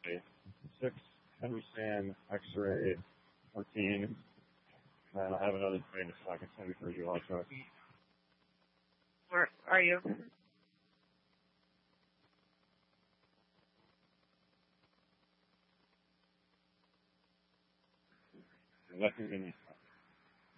a 6 Henry Sam X-ray 14, and I have another thing so I can send you for you also. Where are you? West Virginia.